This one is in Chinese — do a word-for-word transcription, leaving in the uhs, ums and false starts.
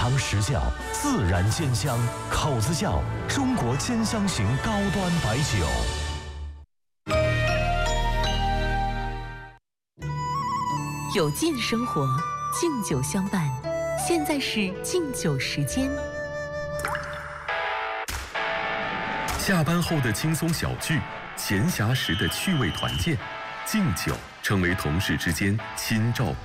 长实酵，自然煎香，口子窖中国煎香型高端白酒。 有劲生活，敬酒相伴。现在是敬酒时间。 下班后的轻松小聚，闲暇时的趣味团建，敬酒成为同事之间心照不